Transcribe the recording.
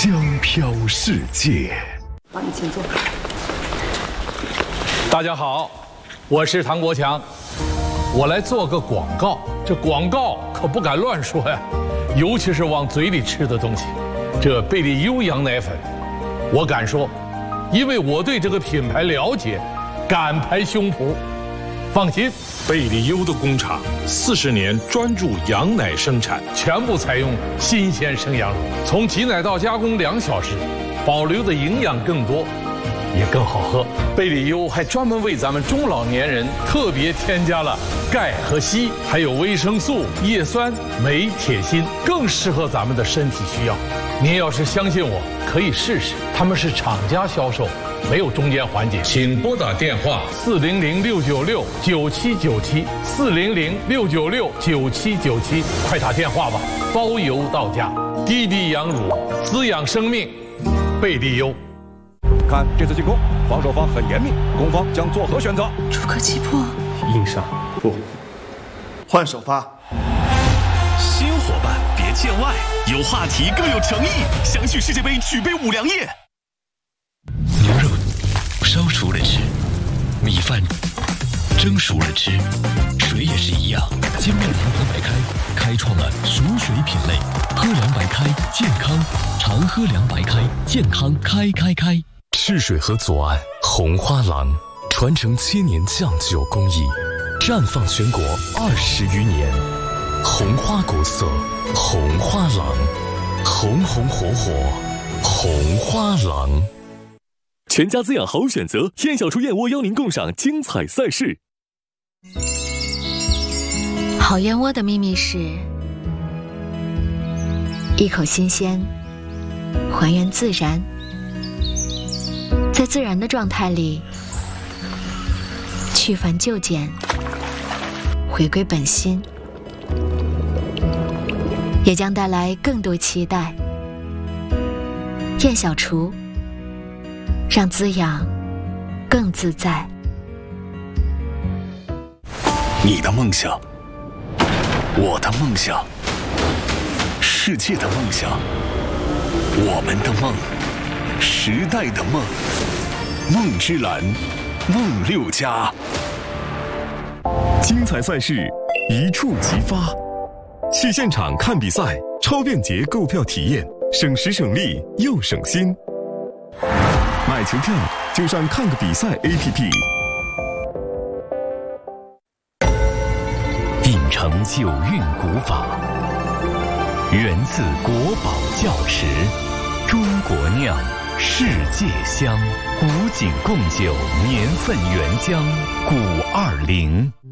香飘世界。 好，你请坐。 大家好，我是唐国强，我来做个广告。这广告可不敢乱说呀，尤其是往嘴里吃的东西。这贝利优羊奶粉，我敢说，因为我对这个品牌了解，敢拍胸脯。放心，贝利优的工厂40年专注羊奶生产，全部采用新鲜生羊乳，从挤奶到加工2小时，保留的营养更多，也更好喝。贝利优还专门为咱们中老年人特别添加了钙和硒，还有维生素、叶酸、镁、铁、锌，更适合咱们的身体需要。您要是相信我，可以试试。他们是厂家销售，没有中间环节。请拨打电话400-696-9797，400-696-9797，快打电话吧，包邮到家。滴滴羊乳，滋养生命，贝利优。 看这次进攻，防守方很严密，攻方将作何选择？ 出可击破， 硬上不换首发。 新伙伴别见外，有话题更有诚意，相信世界杯举杯5粮液。 牛肉烧熟了吃，米饭蒸熟了吃，水也是一样。精酿银河白开开创了熟水品类，喝凉白开健康，常喝凉白开健康开。 赤水河左岸红花廊传承7年酱酒工艺，绽放全国20余年。红花国色，红花廊，红红火火，红花廊。 全家滋养好选择，燕小厨燕窝邀您共赏精彩赛事。 好燕窝的秘密是一口新鲜，还原自然，在自然的状态里去繁就简，回归本心，也将带来更多期待。燕小厨，让滋养更自在。 你的梦想，我的梦想，世界的梦想，我们的梦，时代的梦，梦之蓝，梦6家。精彩赛事一触即发，去现场看比赛，超便捷购票体验，省时省力又省心。买球票就上看个比赛 APP。 秉承九韵古法，源自国宝窖池，中国酿，世界香，古井贡酒年份原浆，古20。